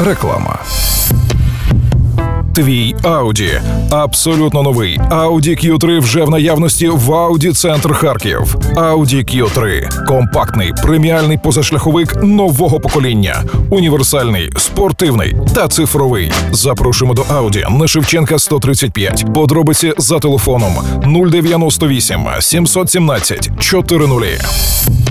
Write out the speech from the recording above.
Реклама. Твій Audi. Абсолютно новий Audi Q3 вже в наявності в Audi Центр Харків. Audi Q3 – компактний, преміальний позашляховик нового покоління. Універсальний, спортивний та цифровий. Запрошуємо до Audi на Шевченка 135. Подробиці за телефоном 098 717 40.